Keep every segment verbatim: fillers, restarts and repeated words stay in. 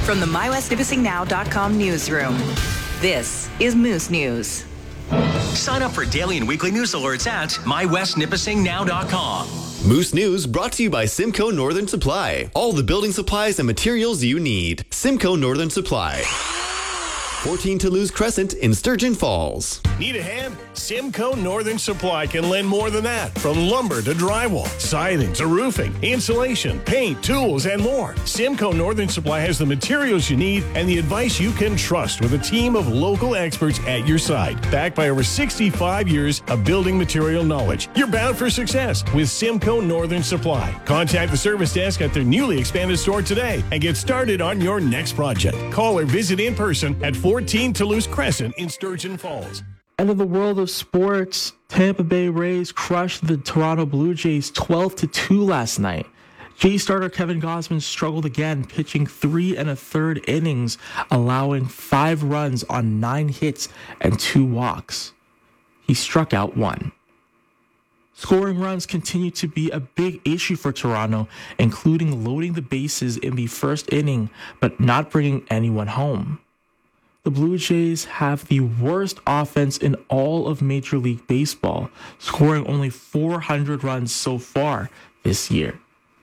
From the my west nipissing now dot com newsroom, this is Moose News. Sign up for daily and weekly news alerts at my west nipissing now dot com. Moose News brought to you by Simcoe Northern Supply. All the building supplies and materials you need. Simcoe Northern Supply. fourteen Toulouse Crescent in Sturgeon Falls. Need a hand? Simcoe Northern Supply can lend more than that. From lumber to drywall, siding to roofing, insulation, paint, tools, and more. Simcoe Northern Supply has the materials you need and the advice you can trust with a team of local experts at your side. Backed by over sixty-five years of building material knowledge. You're bound for success with Simcoe Northern Supply. Contact the service desk at their newly expanded store today and get started on your next project. Call or visit in person at fourteen Toulouse Crescent in Sturgeon Falls. And in the world of sports, Tampa Bay Rays crushed the Toronto Blue Jays twelve to two last night. Jays starter Kevin Gausman struggled again, pitching three and a third innings, allowing five runs on nine hits and two walks. He struck out one. Scoring runs continue to be a big issue for Toronto, including loading the bases in the first inning, but not bringing anyone home. The Blue Jays have the worst offense in all of Major League Baseball, scoring only four hundred runs so far this year.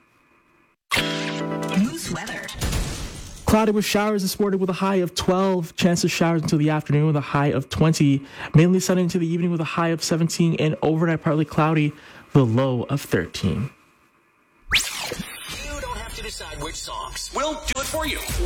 Moose weather. Cloudy with showers this morning with a high of twelve. Chance of showers until the afternoon with a high of twenty. Mainly sunny into the evening with a high of seventeen. And overnight partly cloudy with a low of thirteen. You don't have to decide which songs. We'll do it for you.